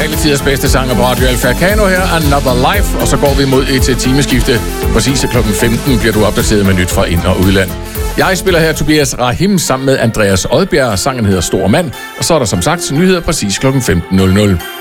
Alle tiders bedste sanger på Radio Alfa Kano her, Another Life, og så går vi mod et timeskifte. Præcis kl. 15 bliver du opdateret med nyt fra ind- og udland. Jeg spiller her Tobias Rahim sammen med Andreas Odbjerg. Sangen hedder Stor Mand, og så er der som sagt nyheder præcis kl. 15.00.